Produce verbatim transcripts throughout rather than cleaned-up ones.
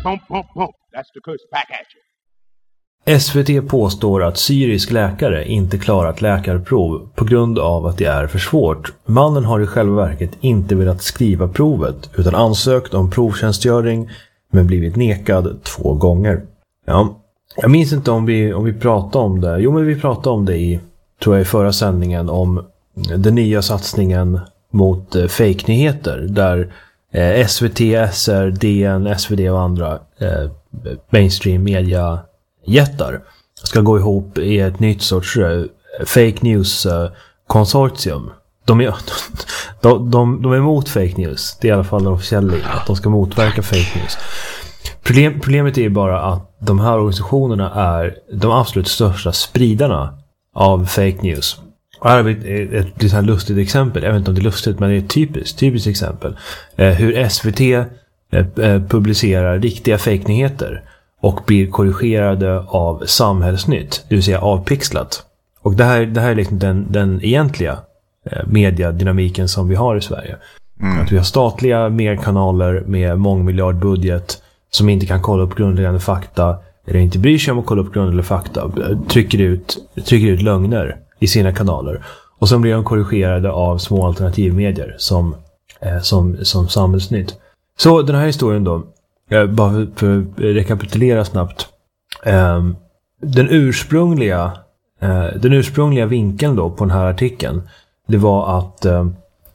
Boom, boom, boom. That's the curse back at you. S V T påstår att syrisk läkare inte klarat läkarprov på grund av att det är för svårt. Mannen har i själva verket inte velat skriva provet utan ansökt om provtjänstgöring men blivit nekad två gånger. Ja, jag minns inte om vi, om vi pratade om det. Jo, men vi pratade om det i, tror jag, i förra sändningen om den nya satsningen mot eh, fake-nyheter där eh, S V T, S R, D N, S V D och andra eh, mainstream media jättar ska gå ihop i ett nytt sorts uh, fake news uh, konsortium. De är, de, de, de är emot fake news. Det är i alla fall den officiella linjen, att de ska motverka fake news. Problem, problemet är bara att de här organisationerna är de absolut största spridarna av fake news. Och här har vi ett, ett, ett, ett lustigt exempel. Jag vet inte om det är lustigt, men det är ett typiskt, typiskt exempel. Eh, hur S V T eh, publicerar riktiga fake-nyheter och blir korrigerade av Samhällsnytt, det vill säga avpixlat. Och det här, det här är liksom den, den egentliga eh, mediadynamiken som vi har i Sverige. Mm. Att vi har statliga mediekanaler med mångmiljardbudget som inte kan kolla upp grundläggande fakta eller inte bryr sig om att kolla upp grundläggande fakta, trycker ut, trycker ut lögner i sina kanaler. Och så blir de korrigerade av små alternativmedier som, eh, som, som Samhällsnytt. Så den här historien då, bara för, för att rekapitulera snabbt. Um, den ursprungliga uh, den ursprungliga vinkeln då på den här artikeln, det var att uh,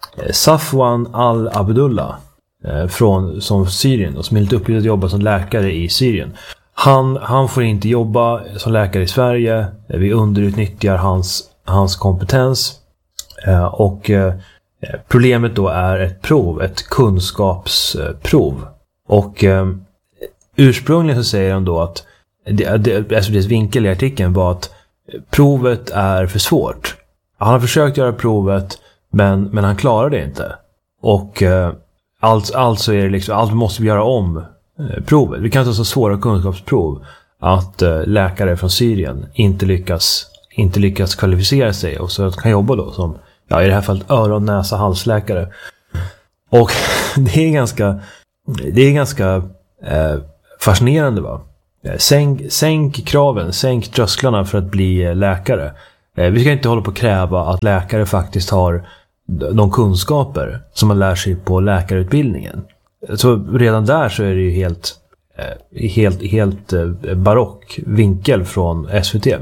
Safwan al-Abdullah uh, från som Syrien och som är lite uppgivet att jobba som läkare i Syrien. Han, han får inte jobba som läkare i Sverige. Vi underutnyttjar hans, hans kompetens. Uh, och uh, problemet då är ett prov, ett kunskapsprov. Och eh, ursprungligen så säger han då att det, det, alltså dess vinkel i artikeln var att provet är för svårt. Han har försökt göra provet men, men han klarar det inte. Och eh, allt, alltså är det liksom, allt måste vi göra om eh, provet. Vi kan inte ha så svåra kunskapsprov att eh, läkare från Syrien inte lyckas, inte lyckas kvalificera sig och så kan jobba då som, ja, i det här fallet öron, näsa, halsläkare. Och det är ganska Det är ganska eh, fascinerande, va? Sänk, sänk kraven, sänk trösklarna för att bli läkare. Eh, vi ska inte hålla på att kräva att läkare faktiskt har de kunskaper som man lär sig på läkarutbildningen. Så redan där så är det ju helt, eh, helt, helt eh, barock vinkel från S V T.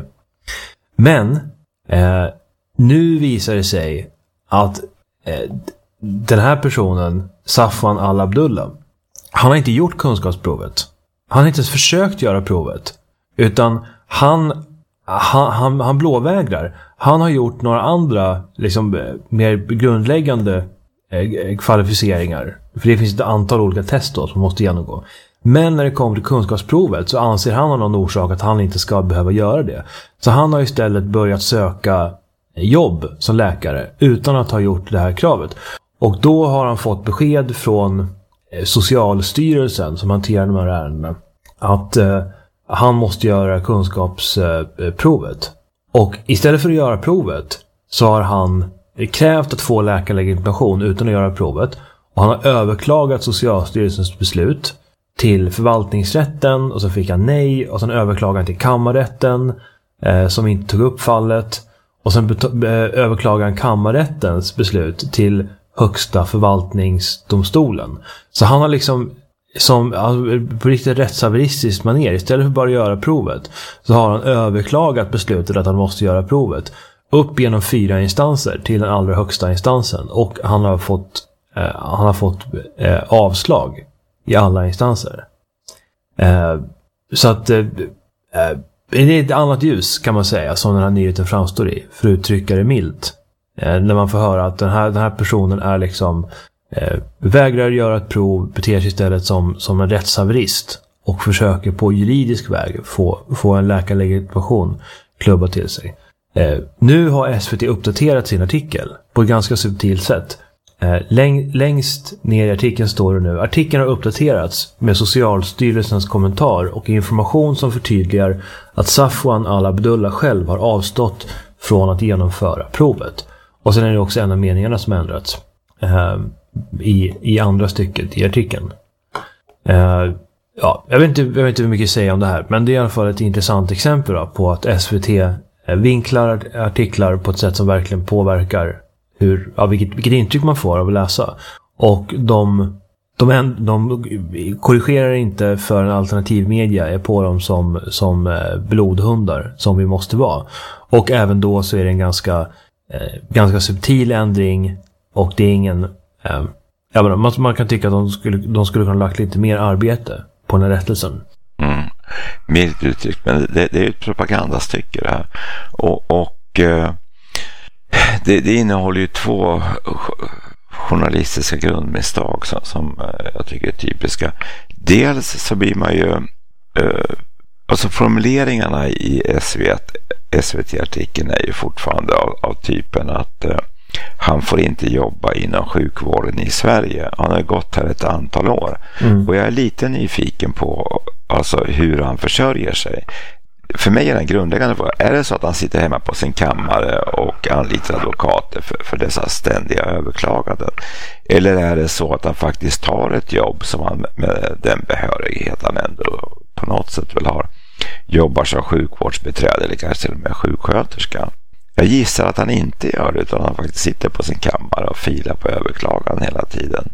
Men eh, nu visar det sig att eh, den här personen, Safwan al-Abdullah, han har inte gjort kunskapsprovet. Han har inte ens försökt göra provet. Utan han, han, han, han blåvägrar. Han har gjort några andra liksom, mer grundläggande eh, kvalificeringar. För det finns ett antal olika test då, som måste genomgå. Men när det kommer till kunskapsprovet så anser han av någon orsak att han inte ska behöva göra det. Så han har istället börjat söka jobb som läkare utan att ha gjort det här kravet. Och då har han fått besked från Socialstyrelsen som hanterar de här ärendena att eh, han måste göra kunskapsprovet. Eh, och istället för att göra provet så har han krävt att få läkarlegitimation utan att göra provet. Och han har överklagat Socialstyrelsens beslut till förvaltningsrätten och så fick han nej. Och sen överklagade han till kammarrätten eh, som inte tog upp fallet. Och sen bet- eh, överklagade han kammarrättens beslut till högsta förvaltningsdomstolen. Så han har liksom som alltså, på riktigt rättshaveristiskt manér, istället för bara att göra provet så har han överklagat beslutet att han måste göra provet upp genom fyra instanser till den allra högsta instansen och han har fått eh, han har fått eh, avslag i alla instanser. Eh, så att eh, det är ett annat ljus kan man säga som den här nyheten framstår i, för att uttrycka det milt. Eh, när man får höra att den här, den här personen är liksom eh, vägrar göra ett prov, beter sig istället som, som en rättshaverist och försöker på juridisk väg få, få en läkarlegitimation klubba till sig. Eh, nu har S V T uppdaterat sin artikel på ett ganska subtilt sätt. Eh, läng, längst ner i artikeln står det nu: artikeln har uppdaterats med Socialstyrelsens kommentar och information som förtydligar att Safwan al-Abdullah själv har avstått från att genomföra provet. Och sen är det också en av meningarna som ändrats eh, i, i andra stycket i artikeln. Eh, Ja, jag vet inte, jag vet inte hur mycket att säga om det här, men det är i alla fall ett intressant exempel då, på att S V T vinklar artiklar på ett sätt som verkligen påverkar hur, ja, vilket, vilket intryck man får av att läsa. Och de, de, de korrigerar inte för en alternativ media, är på dem som, som blodhundar som vi måste vara. Och även då så är det en ganska, eh, ganska subtil ändring, och det är ingen... Eh, ja, men man, man kan tycka att de skulle, de skulle kunna lagt lite mer arbete på den här rättelsen. Mm. Milt uttryckt, men det, det är ett propagandastycke det här. Och, och eh, det, det innehåller ju två journalistiska grundmisstag som, som jag tycker är typiska. Dels så blir man ju eh, alltså formuleringarna i S V T-artikeln är ju fortfarande av, av typen att eh, han får inte jobba inom sjukvården i Sverige. Han har gått här ett antal år. Mm. Och jag är lite nyfiken på alltså, hur han försörjer sig. För mig är den grundläggande frågan, är det så att han sitter hemma på sin kammare och anlitar advokater för, för dessa ständiga överklaganden? Eller är det så att han faktiskt tar ett jobb som han med den behörighet han ändå på något sätt väl har, jobbar som sjukvårdsbiträde eller kanske till och med sjuksköterska? Jag gissar att han inte gör det, utan han faktiskt sitter på sin kammare och filar på överklagan hela tiden.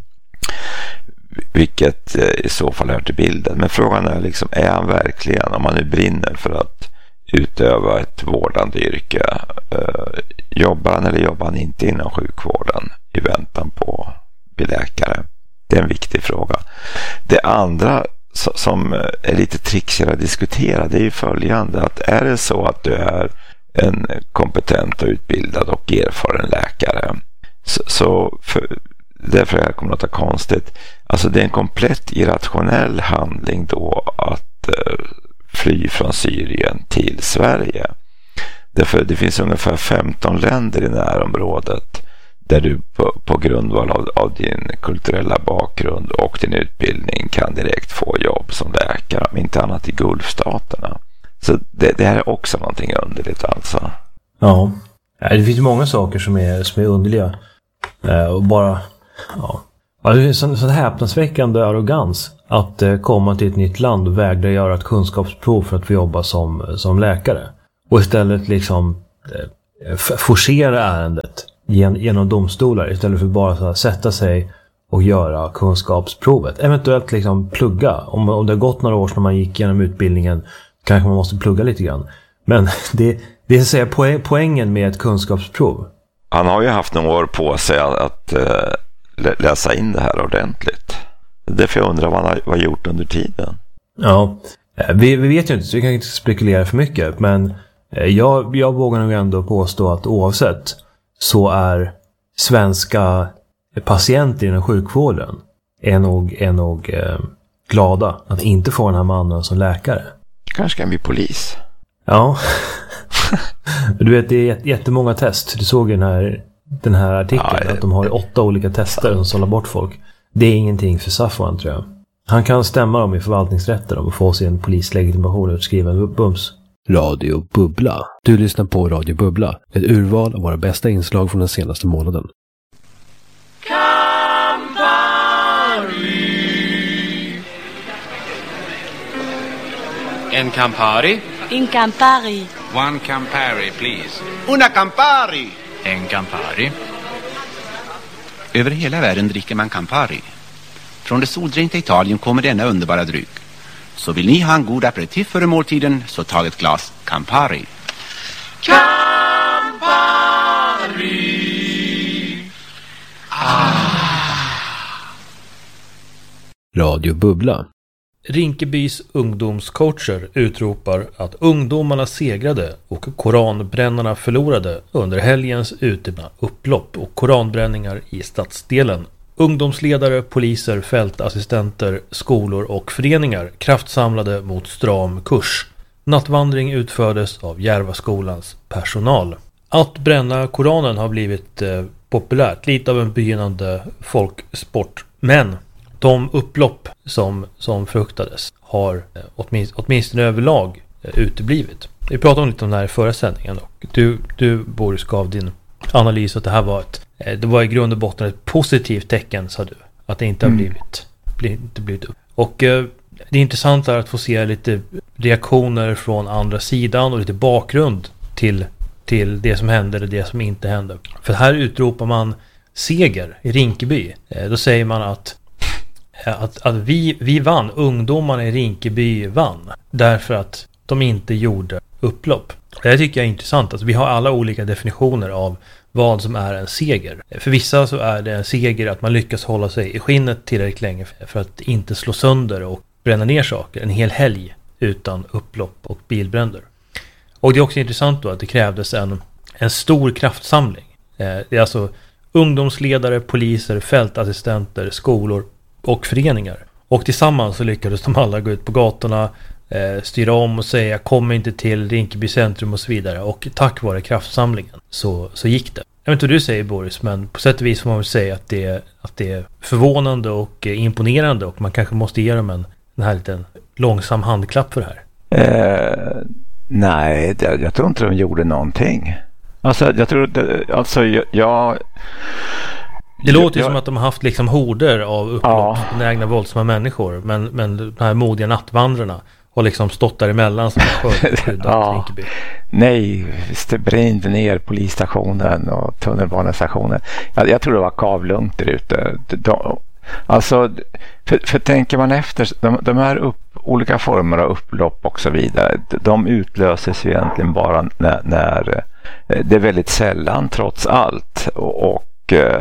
Vilket i så fall hör till bilden. Men frågan är liksom, är han verkligen, om han nu brinner för att utöva ett vårdande yrke, eh, jobbar han eller jobbar han inte inom sjukvården i väntan på beläkare? Det är en viktig fråga. Det andra som är lite trixigare att diskutera, det är ju följande, att är det så att du är en kompetent och utbildad och erfaren läkare, så, så för, därför är det kommer att låta konstigt, alltså det är en komplett irrationell handling då att eh, fly från Syrien till Sverige. Därför det finns ungefär femton länder i närområdet där du på, på grundval av, av din kulturella bakgrund och din utbildning kan direkt få jobb som läkare, om inte annat i Gulfstaterna. Så det, det här är också någonting underligt alltså. Ja, det finns många saker som är, som är underliga. Eh, och bara, ja. Det är en sån, sån häpnadsväckande arrogans att eh, komma till ett nytt land och vägra göra ett kunskapsprov för att få jobba som, som läkare. Och istället liksom eh, forcera ärendet gen, genom domstolar istället för bara så här, sätta sig och göra kunskapsprovet. Eventuellt liksom plugga. Om, om det har gått några år när man gick genom utbildningen, kanske man måste plugga lite grann. Men det, det är så att säga poäng, poängen med ett kunskapsprov. Han har ju haft några år på sig att, att uh, läsa in det här ordentligt. Därför jag undrar vad han har gjort under tiden. Ja, vi, vi vet ju inte, så vi kan inte spekulera för mycket. Men jag, jag vågar nog ändå påstå att oavsett så är svenska patienter inom sjukvården är nog, är nog eh, glada att inte få den här mannen som läkare. Kanske kan bli polis. Ja. Du vet, det är jättemånga test. Du såg ju den här, den här artikeln, ja, att de har åtta olika tester som sållar bort folk. Det är ingenting för Safwan, tror jag. Han kan stämma dem i förvaltningsrätten och få sin polislegitimation utskriven bums. Radio Bubbla. Du lyssnar på Radio Bubbla. Ett urval av våra bästa inslag från den senaste månaden. Campari. En Campari. En Campari. One Campari, please. Una Campari. En Campari. Över hela världen dricker man Campari. Från det soldränkta Italien kommer denna underbara dryck. Så vill ni ha en god aperitif före måltiden, så tag ett glas Campari. Campari! Ah. Radio Bubbla. Rinkebys ungdomscoacher utropar att ungdomarna segrade och koranbrännarna förlorade under helgens uteblivna upplopp och koranbränningar i stadsdelen. Ungdomsledare, poliser, fältassistenter, skolor och föreningar kraftsamlade mot stram kurs. Nattvandring utfördes av Järvaskolans personal. Att bränna Koranen har blivit eh, populärt, lite av en begynnande folksport. Men de upplopp som, som fruktades har eh, åtminstone, åtminstone överlag eh, uteblivit. Vi pratade om lite om det här i förra sändningen. Och du, du Boris, gav din analys att det här var ett eh, det var i grund och botten ett positivt tecken, sa du. Att det inte har blivit, blivit, blivit upp. Och eh, det är intressant att få se lite reaktioner från andra sidan och lite bakgrund till, till det som hände eller det som inte hände. För här utropar man seger i Rinkeby. Eh, då säger man att, att, att vi, vi vann, ungdomarna i Rinkeby vann, därför att de inte gjorde upplopp. Det tycker jag är intressant. Alltså, vi har alla olika definitioner av vad som är en seger. För vissa så är det en seger att man lyckas hålla sig i skinnet tillräckligt länge för att inte slå sönder och bränna ner saker en hel helg utan upplopp och bilbränder. Och det är också intressant då att det krävdes en, en stor kraftsamling. Eh, det är alltså ungdomsledare, poliser, fältassistenter, skolor och föreningar. Och tillsammans så lyckades de alla gå ut på gatorna, eh, styra om och säga kom inte till Rinkeby centrum och så vidare. Och tack vare kraftsamlingen så, så gick det. Jag vet inte vad du säger, Boris, men på sätt och vis får man väl säga att det, att det är förvånande och eh, imponerande och man kanske måste ge dem en, en här liten långsam handklapp för det här. Eh, nej, det, jag tror inte de gjorde någonting. Alltså, jag tror det, alltså jag... jag det låter ju jag, som att de har haft liksom horder av upploppsbenägna ja. våldsamma människor, men, men de här modiga nattvandrarna har liksom stått däremellan som en ja. Nej, det brände ner polisstationen och tunnelbanestationen. Jag, jag tror det var kavlugnt där ute. De, alltså, för, för tänker man efter, de, de här upp, olika former av upplopp och så vidare, de utlöses ju egentligen bara när, när det är väldigt sällan trots allt. Och, och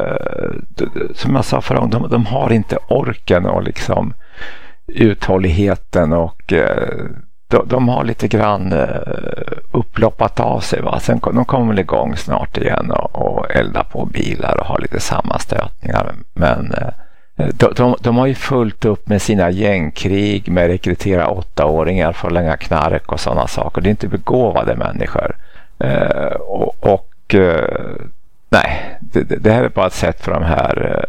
som jag sa förra, de, de har inte orken och liksom uthålligheten och de, de har lite grann upploppat av sig, va? Sen de kommer väl igång snart igen och, och elda på bilar och har lite sammanstötningar, men de, de, de har ju fullt upp med sina gängkrig, med rekrytera åttaåringar för att länga knark och sådana saker. Det är inte begåvade människor och, och nej, det, det här är bara ett sätt för de här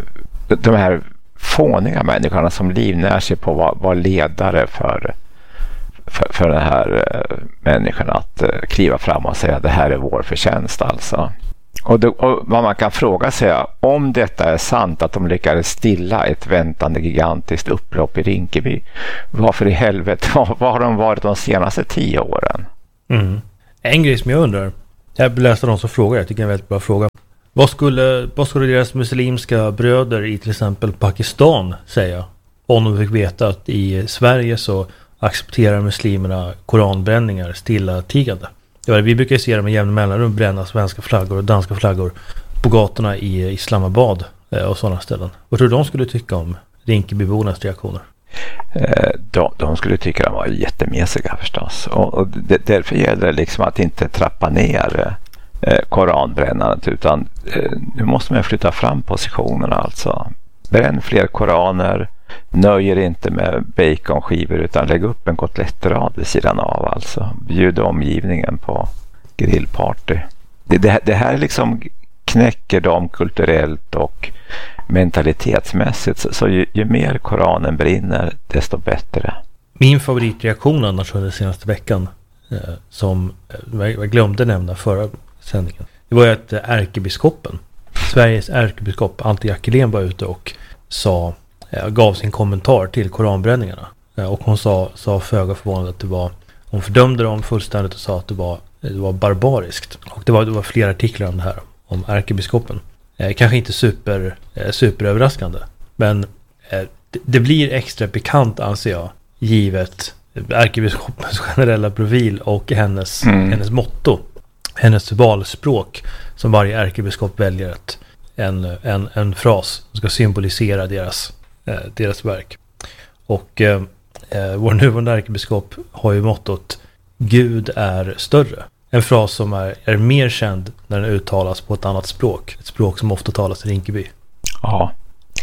de här fåniga människorna som livnär sig på att vara, vara ledare för, för, för den här människorna att kliva fram och säga att det här är vår förtjänst alltså. Och, då, och vad man kan fråga sig är, om detta är sant att de lyckades stilla ett väntande gigantiskt upplopp i Rinkeby, varför i helvete, var, var har de varit de senaste tio åren? Mm. En grej som jag undrar, jag läste någon som frågar, jag tycker det är en väldigt bra fråga. Vad skulle, vad skulle deras muslimska bröder i till exempel Pakistan säga om de fick veta att i Sverige så accepterar muslimerna koranbränningar stillatigande? Vi brukar se dem med jämna mellanrum bränna svenska flaggor och danska flaggor på gatorna i Islamabad och sådana ställen. Vad tror du de skulle tycka om Rinkebybornas reaktioner? De, de skulle tycka de var jättemesiga förstås. Och, och det, därför gäller det liksom att inte trappa ner eh, koranbrännandet, utan eh, nu måste man flytta fram positionerna alltså. Bränn fler koraner, nöjer inte med baconskivor utan lägg upp en kotlettrad vid sidan av alltså. Bjud omgivningen på grillparty. Det, det, det här liksom knäcker dem kulturellt och mentalitetsmässigt, så, så ju, ju mer koranen brinner desto bättre. Min favoritreaktion annars under senaste veckan eh, som eh, jag glömde nämna förra sändningen, det var ju att eh, ärkebiskopen, Sveriges ärkebiskop Ante Jackelén var ute och sa, eh, gav sin kommentar till koranbränningarna eh, och hon sa, sa föga förvånande att det var, hon fördömde dem fullständigt och sa att det var, det var barbariskt, och det var, det var flera artiklar om det här om ärkebiskopen. Eh, kanske inte super, eh, superöverraskande, men eh, det, det blir extra pikant anser jag, givet ärkebiskopens generella profil och hennes, mm. hennes motto, hennes valspråk som varje ärkebiskop väljer ett, en, en, en fras som ska symbolisera deras, eh, deras verk. Och eh, eh, vår nuvarande ärkebiskop har ju mottot Gud är större. En fras som är, är mer känd när den uttalas på ett annat språk. Ett språk som ofta talas i Rinkeby. Ja,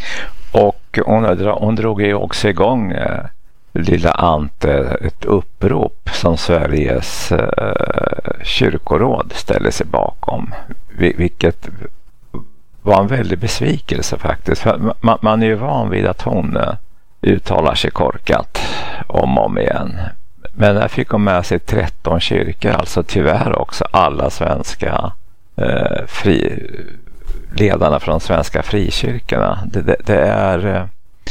och hon, hon drog ju också igång eh, lilla Ante ett upprop som Sveriges eh, kyrkoråd ställer sig bakom. Vilket var en väldig besvikelse faktiskt. För man, man är ju van vid att hon eh, uttalar sig korkat om och om igen. Men där fick hon med sig tretton kyrkor, alltså tyvärr också alla svenska eh, fri, ledarna från de svenska frikyrkorna. Det, det, det är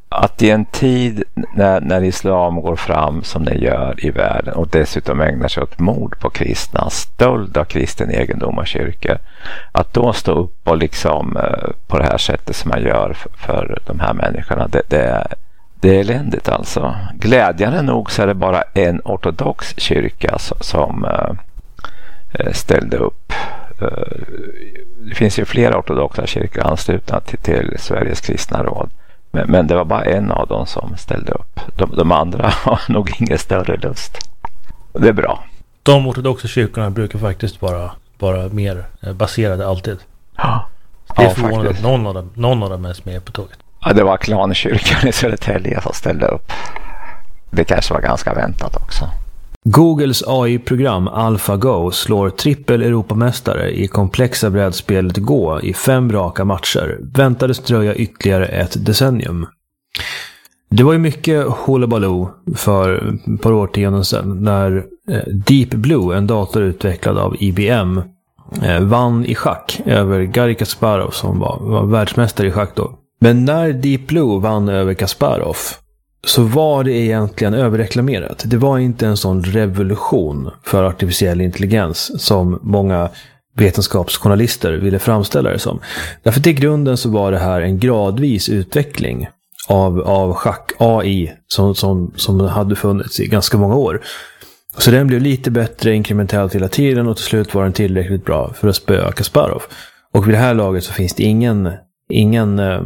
att i en tid när, när islam går fram som den gör i världen och dessutom ägnar sig åt mord på kristna, stöld av kristen egendom och kyrkor, att då stå upp och liksom eh, på det här sättet som man gör för, för de här människorna, det, det, är, det är eländigt alltså. Glädjande nog så är det bara en ortodox kyrka som, som eh, ställde upp. Eh, det finns ju flera ortodoxa kyrkor anslutna till, till Sveriges kristna råd. Men, men det var bara en av dem som ställde upp. De, de andra har nog ingen större lust. Det är bra. De ortodoxa kyrkorna brukar faktiskt vara, vara mer baserade alltid. Ja, det är ja, förvånande att någon av dem, någon av dem är med på tåget. Ja, det var klankyrkan i Södertälje som ställde upp. Det kanske var ganska väntat också. Googles A I-program AlphaGo slår trippel Europamästare i komplexa brädspelet Go i fem raka matcher. Väntades dröja ytterligare ett decennium. Det var ju mycket hullabaloo för ett par årtionden sedan när Deep Blue, en dator utvecklad av I B M, vann i schack över Garry Kasparov som var, var världsmästare i schack då. Men när Deep Blue vann över Kasparov så var det egentligen överreklamerat. Det var inte en sån revolution för artificiell intelligens som många vetenskapsjournalister ville framställa det som. Därför till grunden så var det här en gradvis utveckling av, av schack A I som, som, som hade funnits i ganska många år. Så den blev lite bättre inkrementellt hela tiden och till slut var den tillräckligt bra för att spöa Kasparov. Och vid det här laget så finns det ingen, ingen äh,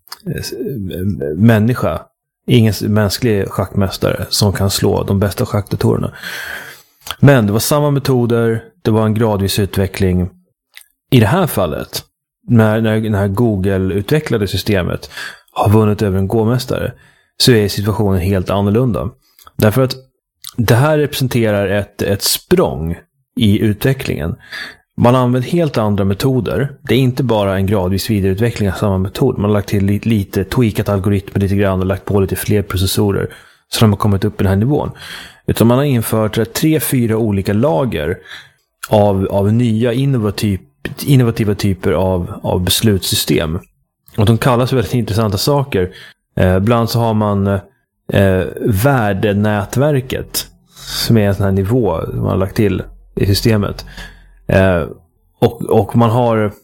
människa, ingen mänsklig schackmästare som kan slå de bästa schackdatorerna. Men det var samma metoder, det var en gradvis utveckling. I det här fallet, när, när, när Google utvecklade systemet har vunnit över en Go-mästare, så är situationen helt annorlunda. Därför att det här representerar ett, ett språng i utvecklingen. Man har använt helt andra metoder. Det är inte bara en gradvis vidareutveckling av samma metod. Man har lagt till lite, lite tweakat algoritmer lite grann och lagt på lite fler processorer så de har kommit upp i den här nivån. Utan man har infört tre, fyra olika lager av, av nya innovativ, innovativa typer av, av beslutssystem. Och de kallas väldigt intressanta saker. Eh, bland så har man eh, värdenätverket som är en sån här nivå man har lagt till i systemet. Eh, och, och man har